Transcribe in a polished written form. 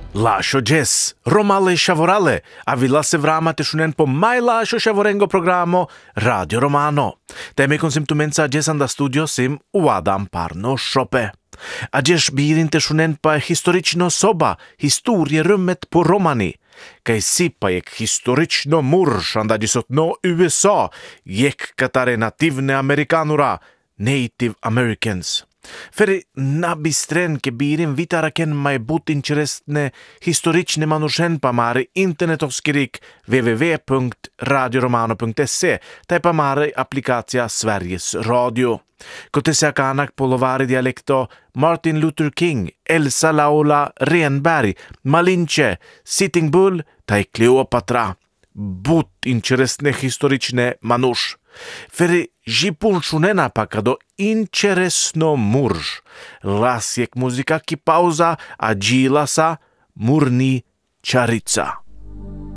Lascio Jess, Romale Sciavorale, avvilla sevrama te shunen po mai lascio Sciavorengo programo Radio Romano. Teme con symptomenza Jess anda studio sim uadam parno shope. Ajesh birin te shunen pa historično soba, historie rummet på Romani. Kai sipa jek historično murš anda no USA, jek katare nativne Amerikanura, Native Americans. Feri nabistren ke birin vitaraken mai but interesne historične manushen pa mare internetoskirik www.radioromano.se tai pa mare applikacja Sveriges Radio. Kotesea kanak polovari dialekto Martin Luther King, Elsa Laula Renberg, Malinche, Sitting Bull tai Kleopatra. But interesne historične manush. Feri jipun shunena pakado interesno murž. Lasjek muzika ki pauza, a džilasa murni čarica.